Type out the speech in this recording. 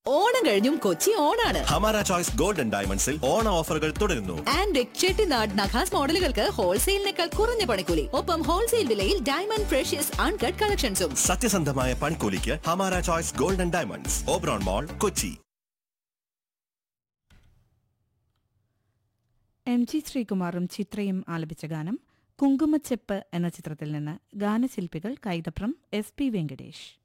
ഓണം കഴിഞ്ഞും കൊച്ചി ഓണാണ്. Hamara choice golden ഡയമണ്ട്സിൽ ഓണ ഓഫറുകൾ തുടരുന്നു. ആൻഡ്രിക് ചെട്ടിനാട് നഖാസ് മോഡലുകൾക്ക് ഹോൾസെയിലിനേക്കാൾ കുറഞ്ഞ പണിക്കൂലി. ഒപ്പം ഹോൾസെയിൽ വിലയിൽ ഡയമണ്ട് പ്രഷ്യസ് അൺകട്ട് കളക്ഷൻസും. സത്യസന്ധമായ പണിക്കൂലിക്ക് Hamara choice golden diamonds, Oberon മോൾ, കൊച്ചി. MG ശ്രീകുമാറും ചിത്രയും ആലപിച്ച ഗാനം കുങ്കുമച്ചെപ്പ് എന്ന ചിത്രത്തിൽ നിന്ന്. ഗാനശില്പികൾ കൈതപ്രം, SP വെങ്കടേഷ്.